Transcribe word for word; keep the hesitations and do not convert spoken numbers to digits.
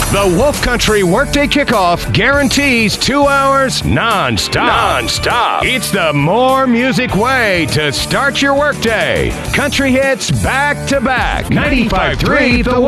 The Wolf Country Workday Kickoff guarantees two hours non-stop. Non-stop. It's the more music way to start your workday. Country hits back to back. ninety-five point three The